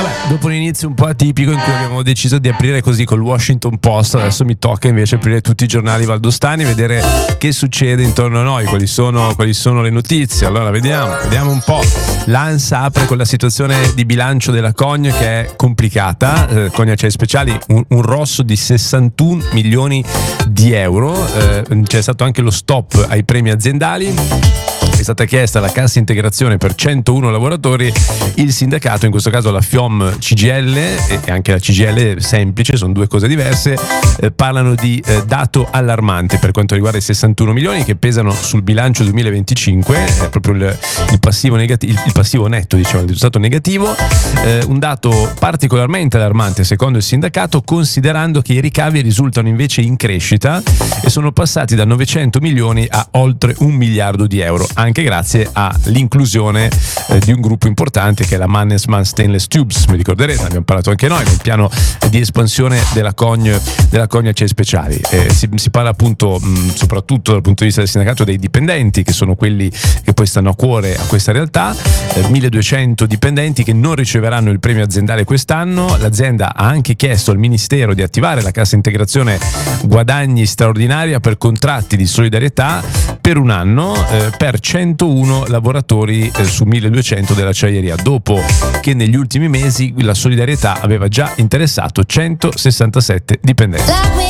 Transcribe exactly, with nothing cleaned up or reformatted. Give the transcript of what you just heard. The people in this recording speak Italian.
Vabbè, dopo un inizio un po' atipico in cui abbiamo deciso di aprire così col Washington Post, adesso mi tocca invece aprire tutti i giornali valdostani e vedere che succede intorno a noi, quali sono, quali sono le notizie. Allora vediamo, vediamo un po'. L'ANSA apre con la situazione di bilancio della Cogn che è complicata. eh, Cogn Acciai Speciali, un, un rosso di sessantuno milioni di euro. eh, c'è stato anche lo stop ai premi aziendali. È stata chiesta la cassa integrazione per centouno lavoratori. Il sindacato, in questo caso la FIOM C G I L e anche la C G I L semplice, sono due cose diverse, eh, parlano di eh, dato allarmante per quanto riguarda i sessantuno milioni che pesano sul bilancio duemilaventicinque, è proprio il, il passivo negativo, il passivo netto, diciamo, il risultato negativo. Eh, un dato particolarmente allarmante secondo il sindacato, considerando che i ricavi risultano invece in crescita e sono passati da novecento milioni a oltre un miliardo di euro, anche grazie all'inclusione eh, di un gruppo importante che è la Mannesmann Stainless Tubes. Mi ricorderete, ne abbiamo parlato anche noi nel piano di espansione della Cogn della Cogn Acciai Speciali. Eh, si, si parla appunto mh, soprattutto dal punto di vista del sindacato dei dipendenti, che sono quelli che poi stanno a cuore a questa realtà. eh, milleduecento dipendenti che non riceveranno il premio aziendale quest'anno. L'azienda ha anche chiesto al ministero di attivare la cassa integrazione guadagni straordinaria per contratti di solidarietà per un anno eh, per centouno lavoratori eh, su milleduecento dell'acciaieria, dopo che negli ultimi mesi la solidarietà aveva già interessato centosessantasette dipendenti.